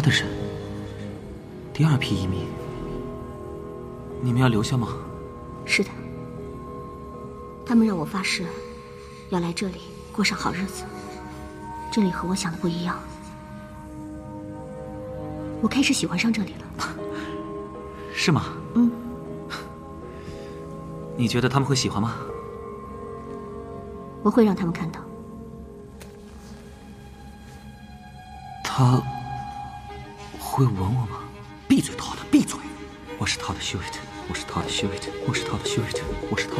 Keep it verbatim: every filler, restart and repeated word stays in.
他的人，第二批移民，你们要留下吗？ 是的，他们让我发誓，要来这里过上好日子。这里和我想的不一样，我开始喜欢上这里了。 是吗？ 嗯。 你觉得他们会喜欢吗？ 我会让他们看到。 他会吻我吗？闭嘴，陶的，闭嘴！我是陶的 Shoot， 我是陶的 Shoot， 我是陶的 Shoot， 我是陶的